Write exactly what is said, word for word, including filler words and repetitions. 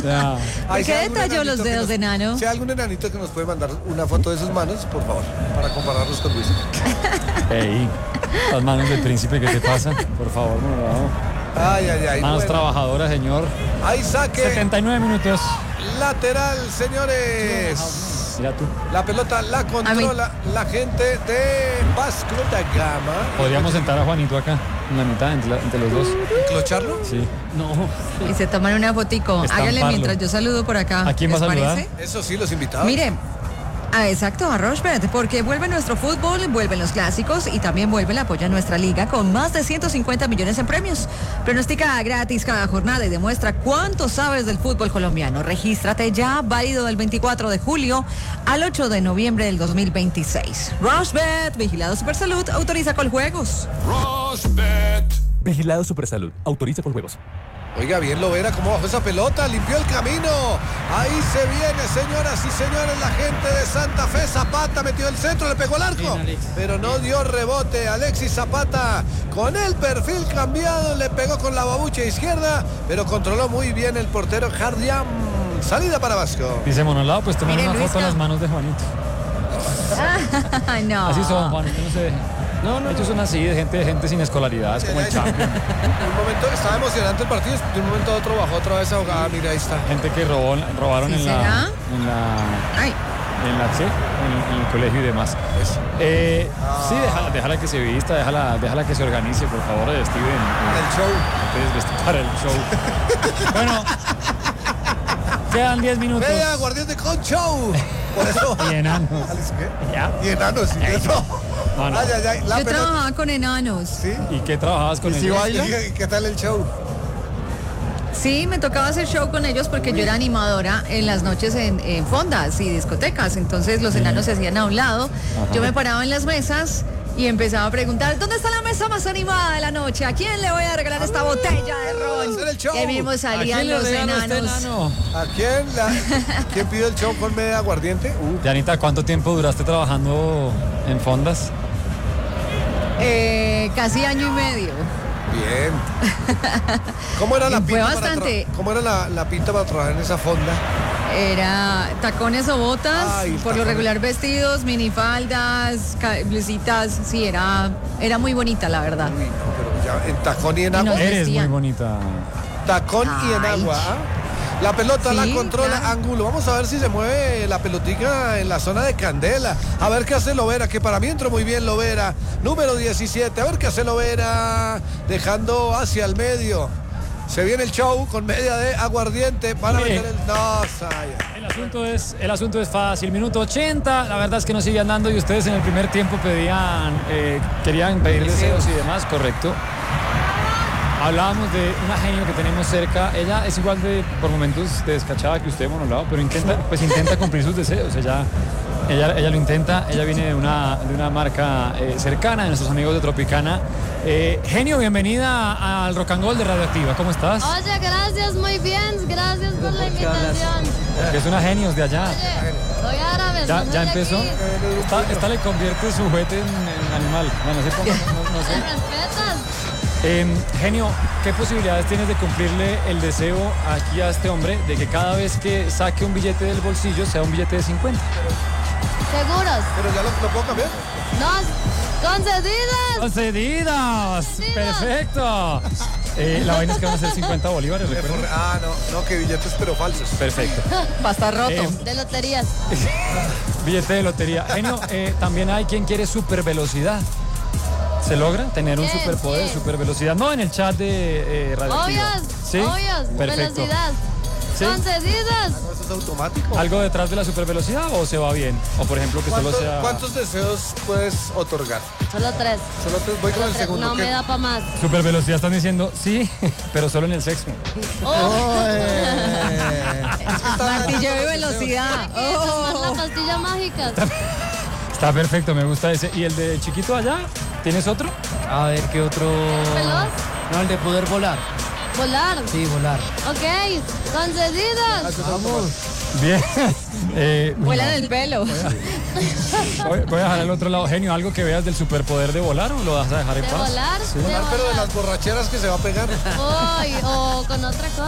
Ya. ¿Por Ay, si qué hay algún detalló los enanito que dedos nos- de enano? Si hay algún enanito que nos puede mandar una foto de sus manos, por favor, para compararlos con Luis. Ey, las manos del príncipe, ¿qué te pasa? Por favor, Monolao. Ay, ay, ay. Manos bueno. trabajadoras, señor. Ahí saque. setenta y nueve minutos. Lateral, señores. Mira tú. La pelota la controla la gente de Vasco da Gama. Podríamos sentar a Juanito acá, en la mitad, entre, la- entre los dos. ¿Enclocharlo? Sí. No. Y se toman una fotico. Estamparlo. Hágale mientras yo saludo por acá. ¿A quién vas ¿Les a saludar? parece? Eso sí, los invitados. Mire, ah, exacto, a Rochbet, porque vuelve nuestro fútbol, vuelven los clásicos y también vuelve el apoyo a nuestra liga con más de ciento cincuenta millones en premios. Pronostica gratis cada jornada y demuestra cuánto sabes del fútbol colombiano. Regístrate ya, válido del veinticuatro de julio al ocho de noviembre del dos mil veintiséis. Rochbet, Vigilado Supersalud, autoriza con juegos. Rosbet. Vigilado Supersalud. Autoriza con juegos. Oiga, bien Lovera, cómo bajó esa pelota, limpió el camino. Ahí se viene, señoras y señores, la gente de Santa Fe. Zapata metió el centro, le pegó el arco, pero no dio rebote. Alexis Zapata, con el perfil cambiado, le pegó con la babucha izquierda, pero controló muy bien el portero Jardiam. Salida para Vasco. Dice Monolao, pues tomen Mire, una foto a Luisca. las manos de Juanito. no. Así son, Juan, usted no se deje. No, no, ellos son así, de gente, de gente sin escolaridad, es como el champion. Un momento estaba emocionante el partido, de un momento a otro bajó otra vez ahogada. Mira, ahí está. Gente que robó, robaron ¿Sí en, la, será? en la Ay, en la sí, en, en el colegio y demás. Eh, Sí, déjala, déjala que se vista, déjala, déjala que se organice, por favor, de Steven. El show. Ustedes vestir para el show. Bueno, quedan diez minutos. Vea, guardián de con show. Por eso. Y enanos. ¿Qué? Ya. Y enanos, sí, eso. No, no. Ay, ay, ay, la yo pelota. trabajaba con enanos. ¿Sí? ¿Y qué trabajabas con ¿Y si ellos? baila? ¿Y qué tal el show? Sí, me tocaba hacer show con ellos porque yo era animadora en las noches en, en fondas y discotecas. Entonces los enanos se hacían a un lado. Yo me paraba en las mesas y empezaba a preguntar, ¿dónde está la mesa más animada de la noche? ¿A quién le voy a regalar esta botella de ron? hacer el show. Que mismo ¿A salían quién le los regalo este enanos. enano? ¿A quién? La, ¿Quién pidió el show con media aguardiente? Uh, Yanita, ¿cuánto tiempo duraste trabajando en fondas? Eh, casi año y medio. bien. ¿Cómo era la Fue pinta? bastante. Para tra- ¿Cómo era la, la pinta para trabajar en esa fonda? Era tacones o botas, Ay, por tacones. lo regular vestidos, minifaldas, ca- blusitas, sí, era, era muy bonita la verdad. Uy, no, pero ya en tacón y en Y agua. nos Eres muy vestían. bonita. Tacón y en Ay. agua. ¿ah? La pelota Sí, la controla claro. Ángulo. Vamos a ver si se mueve la pelotica en la zona de Candela. A ver qué hace Lovera, que para mí entró muy bien Lovera. Número diecisiete. A ver qué hace Lovera. Dejando hacia el medio. Se viene el show con media de aguardiente. Van a Sí. meter el. No, Saya. El asunto es, el asunto es fácil. Minuto ochenta. La verdad es que no sigue andando y ustedes en el primer tiempo pedían, eh, querían pedir deseos y demás, correcto. Hablábamos de una genio que tenemos cerca. Ella es igual de, por momentos, de descachada que usted, Monolao, pero intenta, pues intenta cumplir sus deseos. Ella, ella, ella lo intenta. Ella viene de una, de una marca eh, cercana de nuestros amigos de Tropicana. Eh, genio, bienvenida al Rock and Roll de Radioactiva. ¿Cómo estás? Oye, gracias, muy bien, gracias por la invitación. Porque es una genio de allá. Oye, soy árabe, ¿Ya, somos ya de empezó? aquí. Esta, esta le convierte su juguete en, en animal. Bueno, no sé cómo, no- no ¿Me sé. respetas? Eh, genio, ¿qué posibilidades tienes de cumplirle el deseo aquí a este hombre de que cada vez que saque un billete del bolsillo sea un billete de cincuenta? ¿Seguros? Pero ya lo, lo puedo cambiar. No, concedidas. ¡Concedidas! Concedidas. ¡Perfecto! Eh, la vaina es que van a ser cincuenta bolívares, Me ¿recuerdan? forré- Ah, no, no, que billetes pero falsos. Perfecto. Va a estar roto. Eh, De loterías. Billete de lotería. Genio, eh, también hay quien quiere super velocidad. ¿Se logra tener un Bien, superpoder, bien. super velocidad? No, en el chat de eh, Radioactiva. Obvias, ¿Sí? obvias, Perfecto. velocidad. ¿Sí? Concedidas. No, eso es automático. ¿Algo detrás de la supervelocidad o se va bien? O por ejemplo que solo ¿Cuántos, sea... cuántos deseos puedes otorgar? Solo tres. Solo te voy con Solo el tres. segundo. No ¿qué? me da para más. Supervelocidad están diciendo sí, pero solo en el sexo. Oh, Martillo de velocidad. ¿qué? Tomar Oh. la pastilla mágica. Está perfecto, me gusta ese. ¿Y el de chiquito allá? ¿Tienes otro? A ver, ¿qué otro? ¿Veloz? No, el de poder volar. Volar. Sí, volar. Ok, concedidas. Vamos. Bien. Eh, Vuelan el pelo. voy, voy a dejar al otro lado. Genio, ¿algo que veas del superpoder de volar o lo vas a dejar en ¿De paz? volar? Sí. De Pero de volar. las borracheras que se va a pegar. Uy, o con otra cosa.